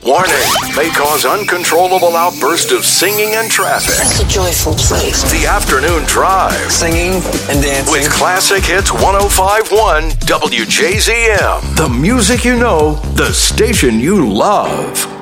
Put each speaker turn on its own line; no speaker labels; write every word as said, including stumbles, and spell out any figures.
Warning, may cause uncontrollable outburst of singing and traffic.
It's a joyful place.
The Afternoon Drive.
Singing and dancing.
With Classic Hits one oh five point one W J Z M. The music you know, the station you love.